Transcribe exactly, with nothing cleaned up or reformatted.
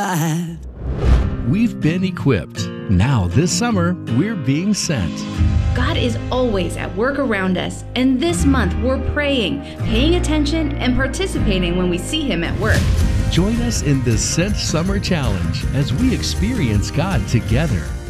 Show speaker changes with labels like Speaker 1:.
Speaker 1: We've been equipped. Now this summer, we're being sent.
Speaker 2: God is always at work around us, and this month we're praying, paying attention, and participating when we see Him at work.
Speaker 1: Join us in the Sent Summer Challenge as we experience God together.